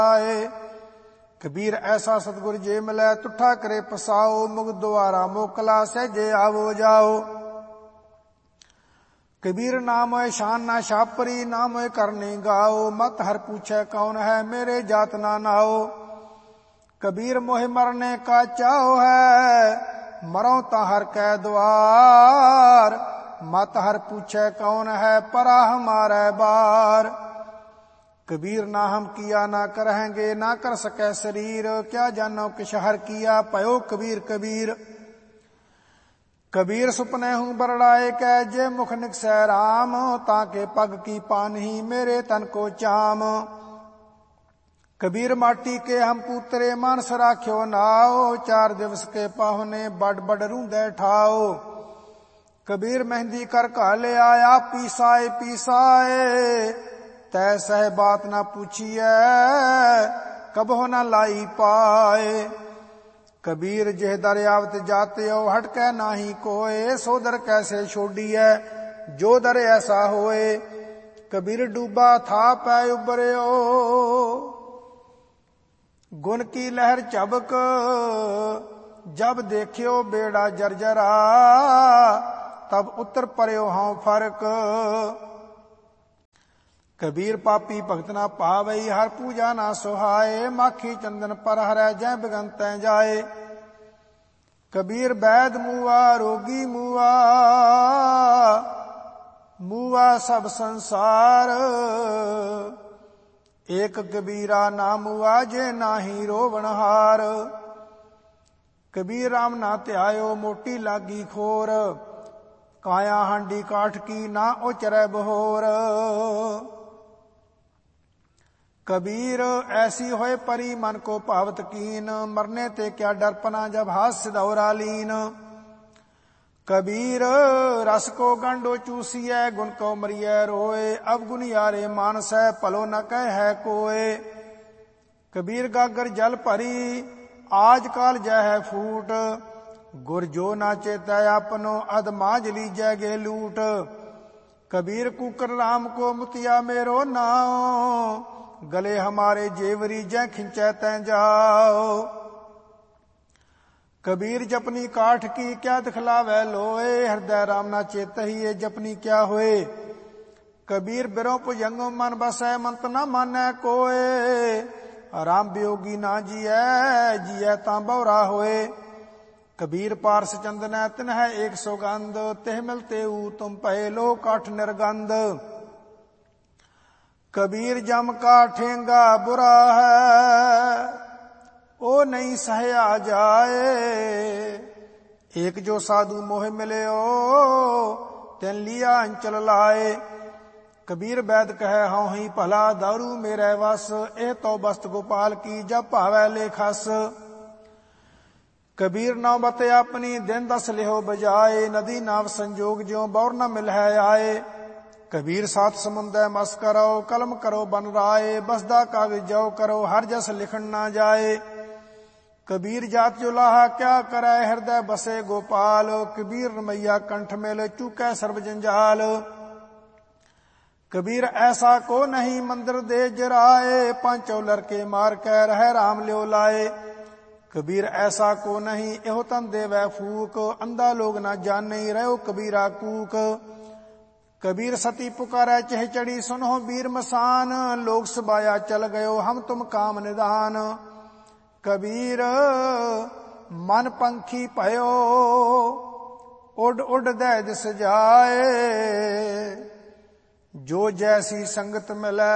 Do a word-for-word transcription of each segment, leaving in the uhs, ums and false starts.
आए। कबीर ऐसा सतगुर जे मिलै तुठा करे पसाओ। मुग द्वारा मोकला सहजे आवो जाओ। कबीर नाम है शान ना छापरी नाम है करने गाओ। मत हर पूछे कौन है मेरे जात ना नाओ। कबीर मोहि मरने का चाहो है मरो ता हर कै द्वार। मत हर पूछे कौन है परा हमारे बार। कबीर ना हम किया ना करेंगे ना कर सके शरीर। क्या जानो किश हर किया पयो कबीर कबीर। कबीर सुपने हूँ बरड़ाए कै जे मुख निकसै राम। ताके पग की पानही मेरे तन को चाम। कबीर माटी के हम पुतरे मानस राख्यो नाओ। चार दिवस के पाहुने बड़ बड़ रूंदे ठाओ। कबीर मेहंदी कर काले आया पीसाए पीसाए। तै सह बात ना पूछिए कबहो न लाई पाए। कबीर जेह दर आवत जाते हो हटके नाही कोय। सो दर कैसे छोड़िए जो दर ऐसा होए। कबीर डूबा था पै उबरियो गुण की लहर चबक। जब देखियो बेड़ा जर्जरा तब उतर पर्यो हाँ फर्क। कबीर पापी भगत ना पावई हर पूजा ना सुहाए। माखी चंदन पर हरै जय बिगन तै जाए। कबीर बैद मुआ रोगी मुआ मुआ सब संसार। एक कबीरा ना मुआ जे नाही रोवनहार। कबीर राम ना त्यायो मोटी लागी खोर। काया हांडी काठ की ना ओचरै बहोर। कबीर ऐसी होए परी मन को पावत कीन। मरने ते क्या डरपना जब हाथ सिदौरा लीन। कबीर रस को गंडो चूसिए गुण को मरिए रोए। अब गुण यारे मानस है पलो न कह है कोय। कबीर गागर जल भरी आज काल जय है फूट। गुर जो ना चेतै अपनो अध माज लीजै गे लूट। कबीर कुकर राम को मुतिया मेरो नाओ। गले हमारे जेवरी जय खिंचै तै जाओ। कबीर जपनी काठ की क्या दिखलावै लोए। हृदय राम ना चेतहि ये जपनी क्या होए। कबीर बिरो भुजंग मन बसै मंत न मानै कोय। राम वियोगी ना जियै जियै तां बौरा होए। कबीर पारस चंदन तिन्ह एक सौगंध। तिह मिलते ऊ तुम पै लो काठ निर्गंध। कबीर जम का ठेंगा बुरा है ओ नहीं सहया जाए। एक जो साधु मोह मिले ओ तेन लिया अंचल लाए। कबीर बैद कहे हाँ ही भला दारू मेरे वस। ए तो बस्त गोपाल की जब भावै ले खस। कबीर नौबत अपनी दिन दस लिहो बजाए। नदी नाव संजोग ज्यों बौर न मिल है आए। कबीर सात समुंदर मस करो कलम करो बन राय। बसदा कागज जो करो हर जस लिखन ना जाए। कबीर जात जो लाहा क्या करे हृदय बसे गोपाल। कबीर रमैया कंठ मेल चूकै सर्व जंजाल। कबीर ऐसा को नहीं मंदिर दे जराए। पांचों लड़के मार के रह राम ल्यो लाए। कबीर ऐसा को नहीं एहो तन देवै फूक। अंधा लोग ना जाने रहो कबीरा कूक। कबीर सती पुकारै चह चढ़ी सुनो वीर मसान। लोग सबाया चल गयो हम तुम काम निदान। कबीर मन पंखी भयो उड उड दै दिस जाए। जो जैसी संगत मिलै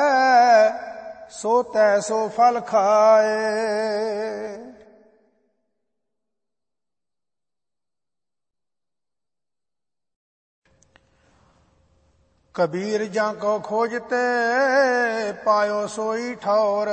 सो तैसो फल खाए। कबीर जाको खोजते पायो सोई ठौर।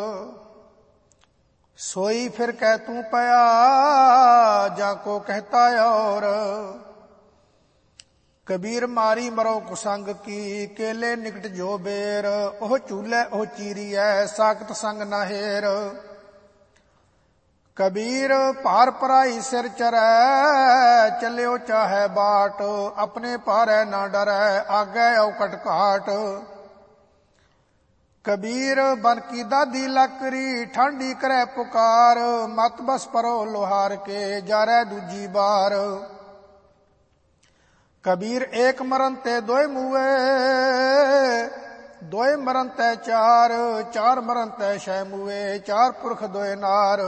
सोई फिर कह तू पया जाको कहता और। कबीर मारी मरो कुसंग की केले निकट जो बेर। ओह चूल्हे ओह चीरी है साकत संग नहेर। कबीर पार पराई सिर चरै चलियो चाहे बाट। अपने पारै ना डरै आगे औकट घाट। कबीर बन की दादी लकरी ठांडी करे पुकार, मत बस परो लोहार के जारे दूजी बार। कबीर एक मरण ते दोय मुए, दोय मरण ते चार, चार मरण ते छह मुए, चार पुरख दोय नार।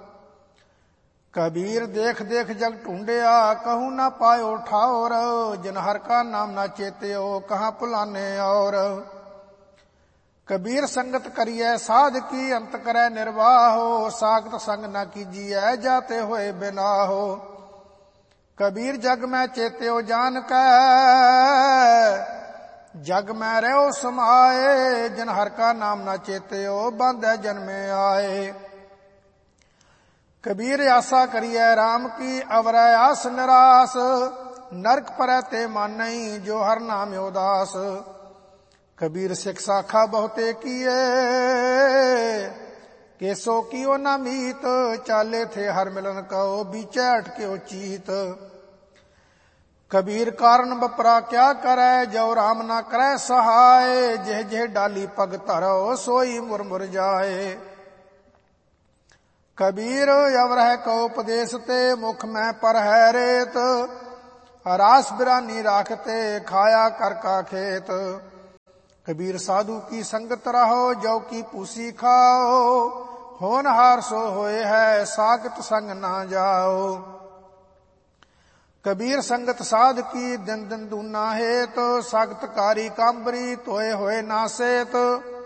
कबीर देख देख जग ढूंढिया, कहूँ ना पायो ठावर, जिन हर का नाम ना चेत्यो, कहाँ पुलाने और। कबीर संगत करिए साध की, अंत करे निर्वाहो, सागत संग न कीजिए जाते हुए बिना हो। कबीर जग में चेत्यो जान कै, जग में रहो समाए, जिन हर का नाम न चेत्यो, बांधे जन्मे आए। कबीर आशा करिए राम की, अवर आस निरास, नरक परै ते मानई, जो हर नाम उदास। कबीर सिख साखा बहुते किए, केसो कियो न मीत, चाले थे हर मिलन कहो, बीचे अटके चीत। कबीर कारण बपरा क्या करे, जो राम ना करे सहाय, जेह जेह डाली पग धरो, सोई मुरमुर जाए। कबीर अवरह को उपदेश ते, मुख में पर है रेत, रास बिरानी राखते, खाया कर का खेत। कबीर साधु की संगत रहो, जौ की पूसी खाओ, होनहार सो होए है, सागत संग ना जाओ। कबीर संगत साध की, दिन दिन दूना हेत, सागत कारी कांबरी, तोए होए नासेत।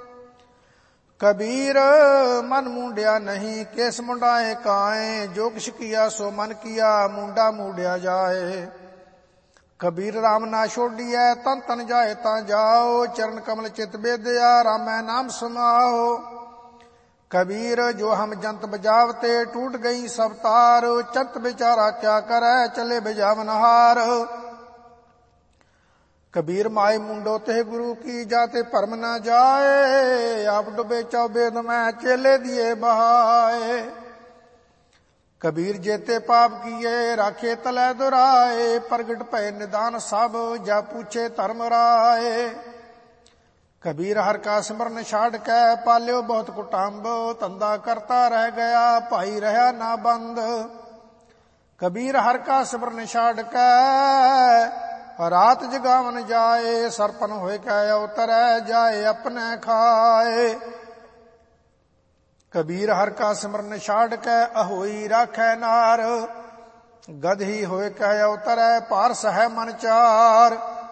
कबीर मन मुंडिया नहीं, केस मुंडाए काए, जो किछ किया सो मन किया, मुंडा मुंडिया जाए। कबीर राम ना छोड़िए, तन तन जाए ता जाओ, चरण कमल चित बेदया, रामै नाम समाओ। कबीर जो हम जंत बजावते, टूट गई सब तार, चंत बेचारा क्या करे, चले बजावनहार। कबीर माए मुंडो ते गुरु की, जाते परम न जाए, आप डुबे चौबेद में चेले दिए बहाए। कबीर जेते पाप किए, राखे तले दुराए, प्रगट भय निदान सब, जा पूछे धर्म राय। कबीर हर का सिमरन छाड़ के, पाल्यो बहुत कुटाम्ब, धंधा करता रह गया, भाई रहा ना बंद। कबीर हर का सिमरन छाड़ के, रात जगावन जाए, सरपन होए कै अवतरै, जाए अपने खाए। कबीर हर का सिमरन छाड़ के, अहोई राखै नार, गदही होए कह अवतरै, पारस है मन चार।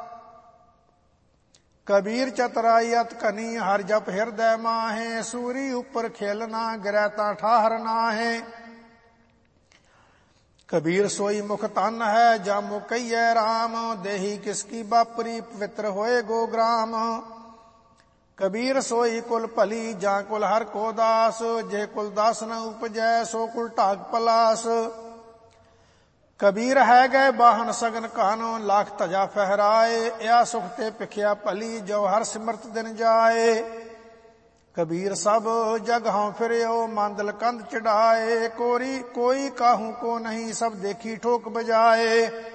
कबीर चतुराई अत कनी, हर जप हृदय माहे, सूरी ऊपर खेलना, गिरै ता ठाहर नाहे। कबीर सोई मुख तन है, जामो कहिए राम, देही किसकी बापरी, पवित्र होए गो ग्राम। कबीर सोई कुल भली, जा कुल हर को दास, जे कुल दास न उपजै, सो कुल ढाक पलास। कबीर है गए बाहन सगन कानो, लाख तजा फहराए, या सुख ते पिखिया भली, जो हर सिमरत दिन जाए। कबीर सब जग हों फिरयो, मांदल कंध चढ़ाए, कोरी कोई काहू को नहीं, सब देखी ठोक बजाए।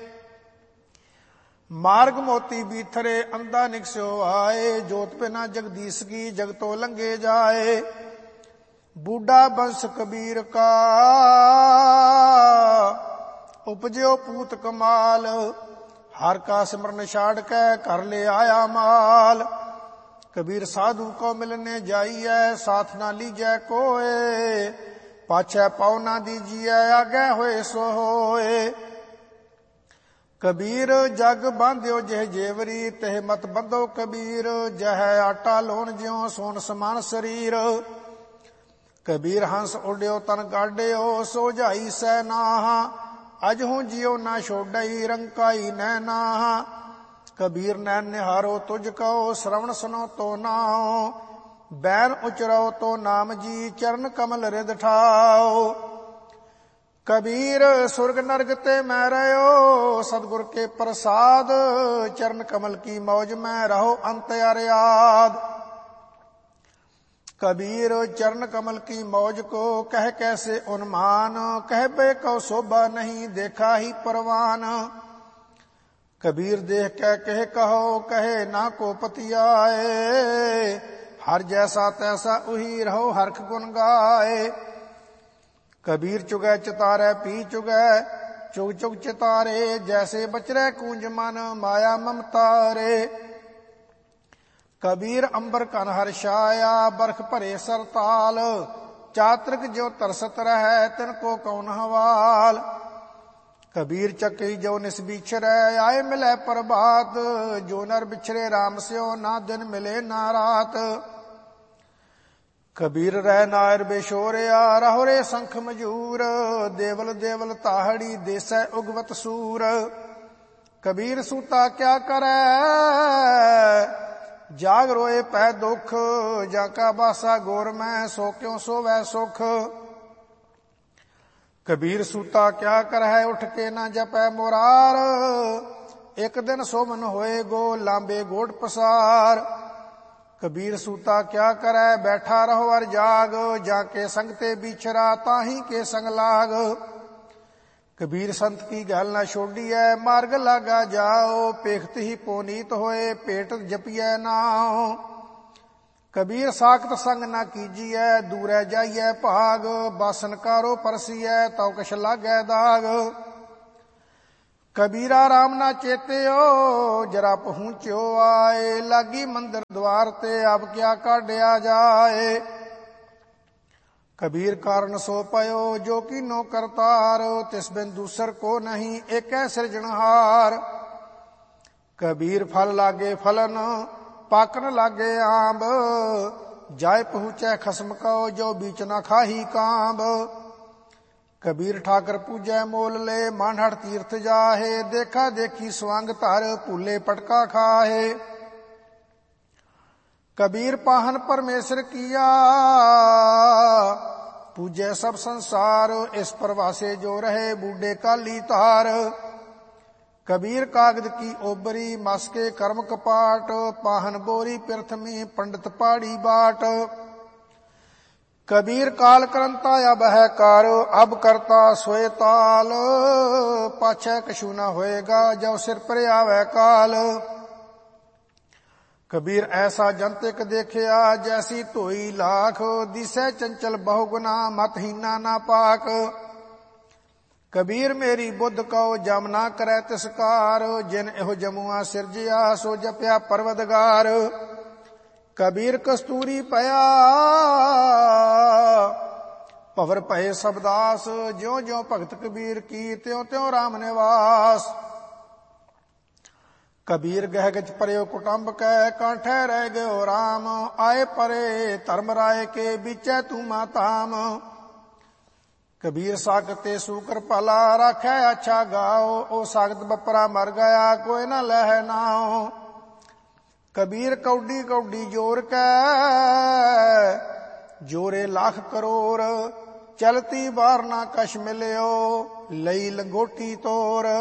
मार्ग मोती बीथरे, अंधा निकस्यो आए, जोत पे ना जगदीश की, जग तो लंगे जाए। बूढ़ा बंश कबीर का, उपजो पूत कमाल, हर का सिमरन छाड़ के, कर ले आया माल। कबीर साधु को मिलने जाइए, साथ ना लीजिए कोए, पाछे पाँव ना दीजिए, आगे होए सो होए। कबीर जग बांध्यो जह जेवरी, तह मत बंधो कबीर, जह आटा लोन ज्यो सोन समान शरीर। कबीर हंस उड्यो तन गाड्यो, सो जाई सै नाहा, अजहू जियो ना छोड़ई, रंकाई नैनाहा। कबीर नैन निहारो तुझ कहो, श्रवण सुनो तो नाओ, बैन उचरो तो नाम जी, चरण कमल रिद ठाओ। कबीर सुर्ग नरक ते मैं रहो, सतगुर के प्रसाद, चरण कमल की मौज में रहो अंत याद। कबीर चरण कमल की मौज को कह कैसे उन्मान, कह बे को शोभा नहीं देखा ही परवान। कबीर देख कह कहे कहो, कहे ना को पतियाए, हर जैसा तैसा उही रहो हरख गुण गाए। कबीर चुगै चितारै पी चुगै चुग चुग चितारे, जैसे बचरै कूंज मन माया ममता रे। कबीर अंबर कन हर्षाया बरख भरे सरताल, चातृक जो तरसत रहै तिनको कौन हवाल। कबीर चकई जो निस बिछरै आए मिलै प्रभात, जो नर बिछरे राम स्यो ना दिन मिले ना रात। कबीर रह नायर बेशोरिया रहो रे संख मजूर, देवल देवल ताहड़ी देसै उगवत सूर। कबीर सूता क्या करै जाग रोए पै दुख, जाका बासा गोर में सो क्यों सोवै सुख। कबीर सूता क्या करहै उठ के ना जपै मुरार, एक दिन सोमन होए गो लांबे गोड पसार। कबीर सूता क्या करै बैठा रहो अर जाग, जाके संग ते बिछरा ताही के संग लाग। कबीर संत की गल न छोड़िए मार्ग लागा जाओ, पेखत ही पोनीत होए पेट जपिए नाओ। कबीर साखत संग न कीजिए दूरै जाइए भाग, बासन कारो परसिए तौ कछ लागै दाग। कबीरा राम ना चेत्यो जरा पहुँच्यो आए, लागी मंदिर द्वार ते अब क्या काढ़िया जाए। कबीर कारण सो पयो जो की नो करतार, तिस बिन दूसर को नहीं एक सिरजनहार। कबीर फल लागे फलन पाकन लागे आंब, जाय पहुँचै खसम कहो जो बीच न खाही कांब। कबीर ठाकर पूजै मोल ले मानहट तीर्थ जाहे, देखा देखी स्वांग धर भूले पटका खाहे। कबीर पाहन परमेश्वर किया पूजै सब संसार, इस प्रवासे जो रहे बूढ़े काली तार। कबीर कागद की ओबरी मस्के कर्म कपाट, पाहन बोरी प्रथमी पंडित पाड़ी बाट। कबीर काल करंता अब है कार, अब करता सोए ताल, पाछै कछु न होएगा जब सिर पर आवे काल। कबीर ऐसा जंतिक देखिया जैसी धोई लाख, दिसै चंचल बहुगुना मतहीना ना पाक। कबीर मेरी बुद्ध कहो जम ना करै तिसकार, जिन एहो जमुआ सिरजिया सो जप्या परवदगार। कबीर कस्तूरी पया पवर पए सबदास, ज्यों ज्यों भगत कबीर की त्यों त्यों राम निवास। कबीर गह गच परयो कुटुंब कै कांठै रह गयो राम, आए परे धर्म राय के बीचै तू माताम। कबीर सागते सूकर पला राखै अच्छा गाओ, ओ सागत बपरा मर गया कोई न लह नाओ। कबीर कौडी कौडी जोर कै जोरे लाख करोड़, चलती बार ना कश मिलियो लई लंगोटी तोर।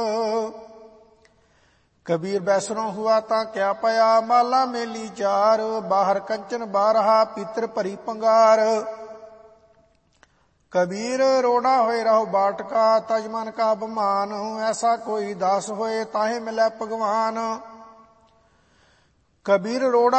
कबीर बैसरों हुआ ता क्या पया माला मेली चार, बाहर कंचन बारहा पीतर भरी पंगार। कबीर रोड़ा होए रहो बाटका तजमन का बमान, ऐसा कोई दास होए ताहे मिले भगवान। कबीर रोड़ा